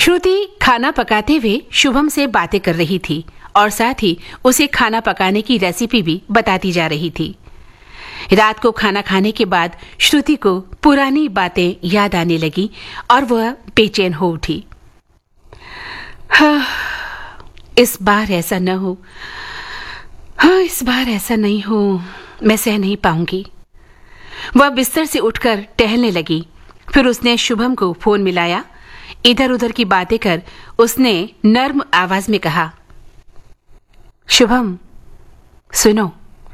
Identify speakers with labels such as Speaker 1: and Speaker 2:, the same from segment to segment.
Speaker 1: श्रुति खाना पकाते हुए शुभम से बातें कर रही थी और साथ ही उसे खाना पकाने की रेसिपी भी बताती जा रही थी। रात को खाना खाने के बाद श्रुति को पुरानी बातें याद आने लगी और वह बेचैन हो उठी। हाँ, इस बार ऐसा न हो, हाँ इस बार ऐसा नहीं हो, मैं सह नहीं पाऊंगी। वह बिस्तर से उठकर टहलने लगी। फिर उसने शुभम को फोन मिलाया। इधर उधर की बातें कर उसने नर्म आवाज में कहा, शुभम सुनो,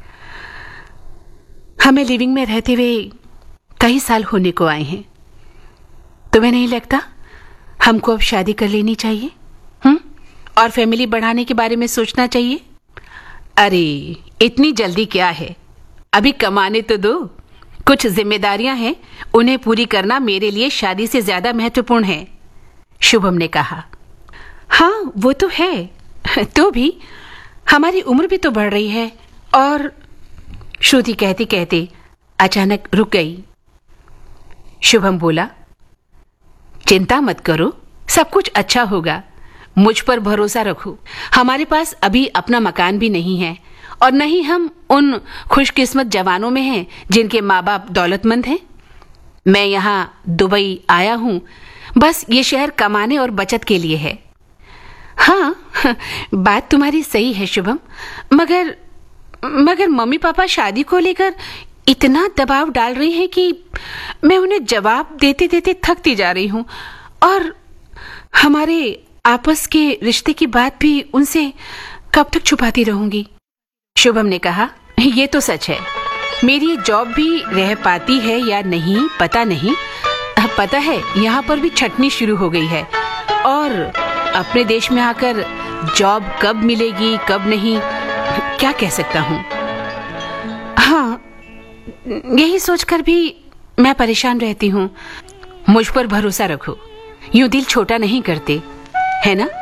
Speaker 1: हमें लिविंग में रहते हुए कई साल होने को आए हैं। तुम्हें नहीं लगता हमको अब शादी कर लेनी चाहिए और फैमिली बढ़ाने के बारे में सोचना चाहिए? अरे इतनी जल्दी क्या है, अभी कमाने तो दो। कुछ जिम्मेदारियां हैं, उन्हें पूरी करना मेरे लिए शादी से ज्यादा महत्वपूर्ण है, शुभम ने कहा। हाँ वो तो है, तो भी हमारी उम्र भी तो बढ़ रही है। और श्रुति कहते कहते अचानक रुक गई। शुभम बोला, चिंता मत करो, सब कुछ अच्छा होगा, मुझ पर भरोसा रखो। हमारे पास अभी अपना मकान भी नहीं है और न ही हम उन खुशकिस्मत जवानों में हैं जिनके माँ बाप दौलतमंद हैं। मैं यहाँ दुबई आया हूँ, बस ये शहर कमाने और बचत के लिए है। हाँ बात तुम्हारी सही है शुभम, मगर मम्मी पापा शादी को लेकर इतना दबाव डाल रही हैं कि मैं उन्हें जवाब देते देते थकती जा रही हूँ और हमारे आपस के रिश्ते की बात भी उनसे कब तक छुपाती रहूंगी। शुभम ने कहा, ये तो सच है, मेरी जॉब भी रह पाती है या नहीं पता नहीं। पता है यहाँ पर भी छटनी शुरू हो गई है और अपने देश में आकर जॉब कब मिलेगी कब नहीं क्या कह सकता हूँ। हाँ यही सोचकर भी मैं परेशान रहती हूँ। मुझ पर भरोसा रखो, यूं दिल छोटा नहीं करते, है ना?